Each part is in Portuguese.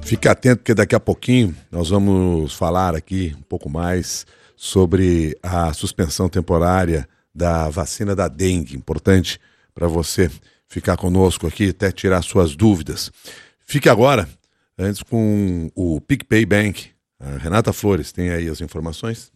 Fique atento porque daqui a pouquinho nós vamos falar aqui um pouco mais sobre a suspensão temporária da vacina da dengue. Importante para você ficar conosco aqui até tirar suas dúvidas. Fique agora, antes com o PicPay Bank. A Renata Flores tem aí as informações.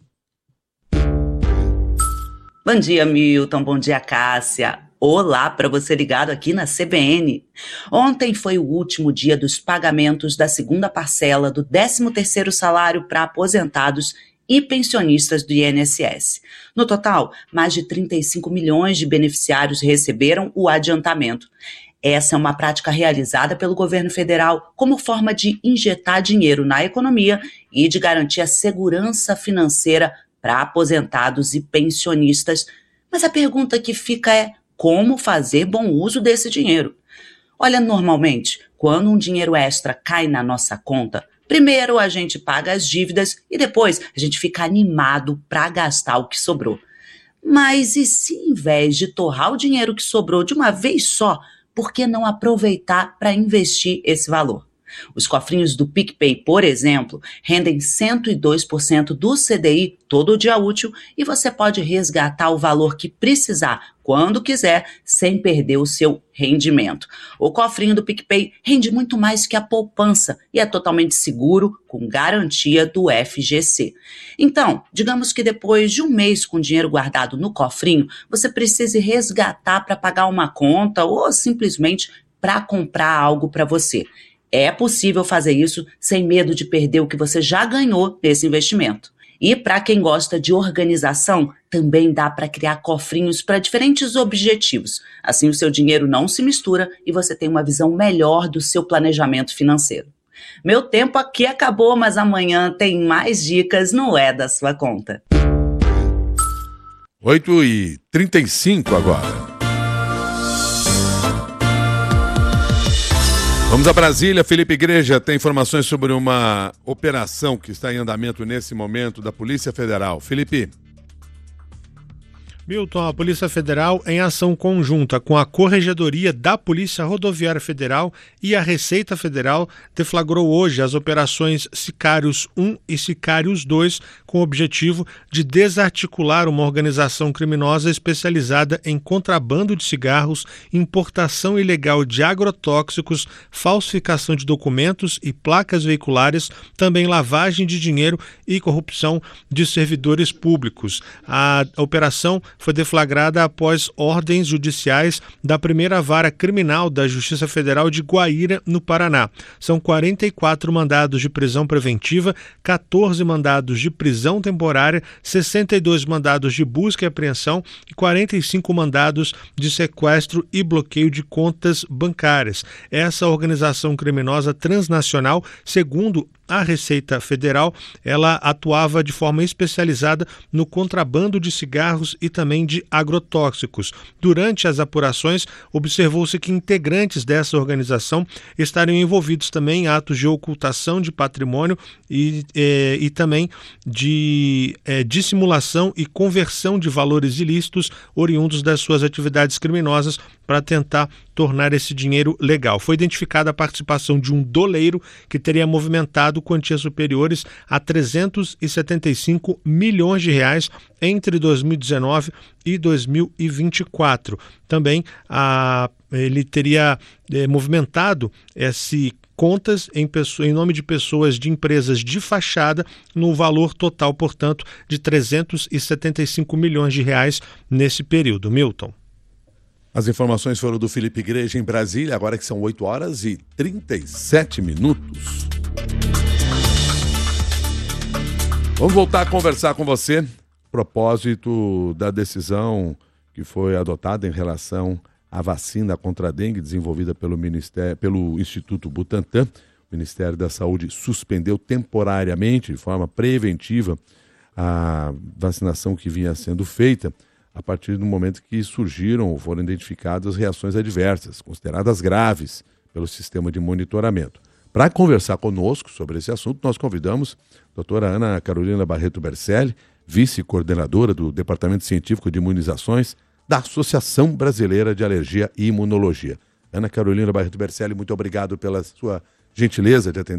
Bom dia, Milton. Bom dia, Cássia. Olá para você ligado aqui na CBN. Ontem foi o último dia dos pagamentos da segunda parcela do 13º salário para aposentados e pensionistas do INSS. No total, mais de 35 milhões de beneficiários receberam o adiantamento. Essa é uma prática realizada pelo governo federal como forma de injetar dinheiro na economia e de garantir a segurança financeira para aposentados e pensionistas. Mas a pergunta que fica é: como fazer bom uso desse dinheiro? Olha, normalmente, quando um dinheiro extra cai na nossa conta, primeiro a gente paga as dívidas e depois a gente fica animado para gastar o que sobrou. Mas e se, em vez de torrar o dinheiro que sobrou de uma vez só, por que não aproveitar para investir esse valor? Os cofrinhos do PicPay, por exemplo, rendem 102% do CDI todo dia útil e você pode resgatar o valor que precisar, quando quiser, sem perder o seu rendimento. O cofrinho do PicPay rende muito mais que a poupança e é totalmente seguro, com garantia do FGC. Então, digamos que depois de um mês com dinheiro guardado no cofrinho, você precise resgatar para pagar uma conta ou simplesmente para comprar algo para você. É possível fazer isso sem medo de perder o que você já ganhou nesse investimento. E para quem gosta de organização, também dá para criar cofrinhos para diferentes objetivos. Assim o seu dinheiro não se mistura e você tem uma visão melhor do seu planejamento financeiro. Meu tempo aqui acabou, mas amanhã tem mais dicas no É da Sua Conta. 8h35 agora. Vamos a Brasília. Felipe Igreja tem informações sobre uma operação que está em andamento nesse momento da Polícia Federal. Felipe. Milton, a Polícia Federal, em ação conjunta com a Corregedoria da Polícia Rodoviária Federal e a Receita Federal, deflagrou hoje as operações Sicários 1 e Sicários 2, com o objetivo de desarticular uma organização criminosa especializada em contrabando de cigarros, importação ilegal de agrotóxicos, falsificação de documentos e placas veiculares, também lavagem de dinheiro e corrupção de servidores públicos. A operação foi deflagrada após ordens judiciais da primeira vara criminal da Justiça Federal de Guaíra, no Paraná. São 44 mandados de prisão preventiva, 14 mandados de prisão temporária, 62 mandados de busca e apreensão e 45 mandados de sequestro e bloqueio de contas bancárias. Essa organização criminosa transnacional, segundo a Receita Federal, ela atuava de forma especializada no contrabando de cigarros e também de agrotóxicos. Durante as apurações, observou-se que integrantes dessa organização estariam envolvidos também em atos de ocultação de patrimônio e também de dissimulação e conversão de valores ilícitos oriundos das suas atividades criminosas para tentar tornar esse dinheiro legal. Foi identificada a participação de um doleiro que teria movimentado quantias superiores a 375 milhões de reais entre 2019 e 2024. Também ele teria movimentado contas em nome de pessoas de empresas de fachada, no valor total, portanto, de 375 milhões de reais nesse período. Milton. As informações foram do Felipe Igreja em Brasília, agora que são 8h37. Vamos voltar a conversar com você a propósito da decisão que foi adotada em relação à vacina contra a dengue desenvolvida pelo Instituto Butantan. O Ministério da Saúde suspendeu temporariamente, de forma preventiva, a vacinação que vinha sendo feita a partir do momento que foram identificadas reações adversas, consideradas graves pelo sistema de monitoramento. Para conversar conosco sobre esse assunto, nós convidamos a doutora Ana Carolina Barreto Bercelli, vice-coordenadora do Departamento Científico de Imunizações da Associação Brasileira de Alergia e Imunologia. Ana Carolina Barreto Bercelli, muito obrigado pela sua gentileza de atender